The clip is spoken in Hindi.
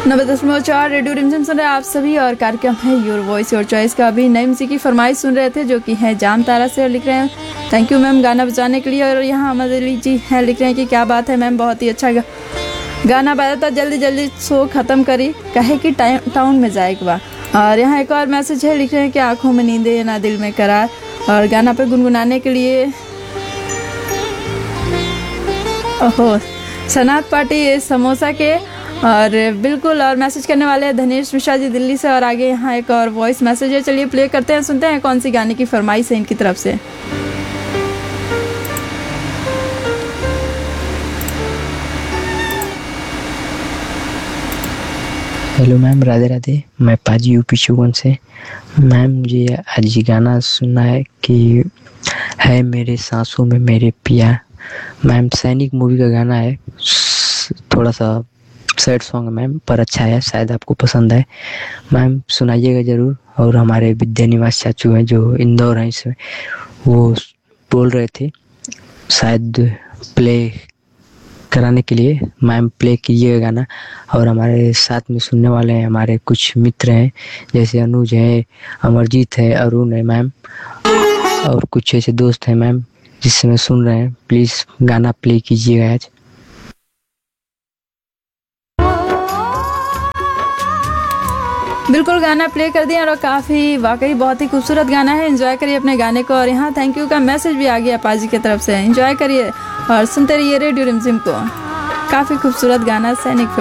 90.4 रेडियो रिमझिम सुन रहे हैं आप सभी और कार्यक्रम है योर वॉइस योर चॉइस का। अभी नई म्यूजिक की फरमाइश सुन रहे थे जो कि है जाम तारा से और लिख रहे हैं थैंक यू मैम गाना बजाने के लिए। और यहाँ अहमद अली जी हैं लिख रहे हैं कि क्या बात है मैम, बहुत ही अच्छा गाना बजा था, जल्दी जल्दी शो ख़त्म करी कहे कि टाउन में जाए एक बार। और यहाँ एक और मैसेज है, लिख रहे हैं कि आँखों में नींदे ना दिल में करार, और गाना पे गुनगुनाने के लिए ओहो सनात पार्टी समोसा के और बिल्कुल। और मैसेज करने वाले हैं धनेश मिश्रा जी दिल्ली से। और आगे यहाँ एक और वॉइस मैसेज है, चलिए प्ले करते हैं, सुनते हैं कौन सी गाने की फरमाइश है इनकी तरफ से। Hello ma'am, Radhe Radhe. मैं पाजी यूपी चौवन से। मैम मुझे आज ये गाना सुनना है कि है मेरे सांसों में मेरे पिया। मैम सैनिक मूवी का गाना है, थोड़ा सा सैड सॉन्ग है मैम, पर अच्छा है, शायद आपको पसंद है। मैम सुनाइएगा ज़रूर। और हमारे विद्या निवास चाचू हैं जो इंदौर हैं इसमें, वो बोल रहे थे शायद प्ले कराने के लिए। मैम प्ले कीजिएगा गाना। और हमारे साथ में सुनने वाले हैं हमारे कुछ मित्र हैं, जैसे अनुज है, अमरजीत है, अरुण है मैम, और कुछ ऐसे दोस्त हैं मैम जिससे मैं सुन रहे हैं। प्लीज़ गाना प्ले कीजिएगा आज। बिल्कुल गाना प्ले कर दिया और काफ़ी वाकई बहुत ही खूबसूरत गाना है, एंजॉय करिए अपने गाने को। और यहाँ थैंक यू का मैसेज भी आ गया पाजी की तरफ से, एंजॉय करिए और सुनते रहिए रेडियो रिमझिम को। काफ़ी खूबसूरत गाना सैनिक